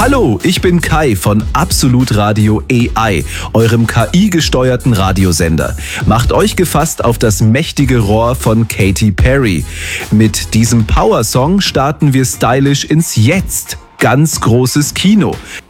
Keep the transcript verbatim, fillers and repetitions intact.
Hallo, ich bin Kai von Absolut Radio A I, eurem K I-gesteuerten Radiosender. Macht euch gefasst auf das mächtige Rohr von Katy Perry. Mit diesem Power-Song starten wir stylisch ins Jetzt. Ganz großes Kino.